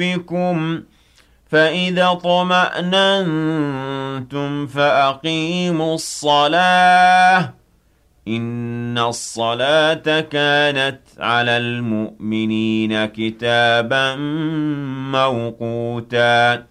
بكم فإذا اطمأننتم فأقيموا الصلاة إن الصلاة كانت على المؤمنين كتابا موقوتا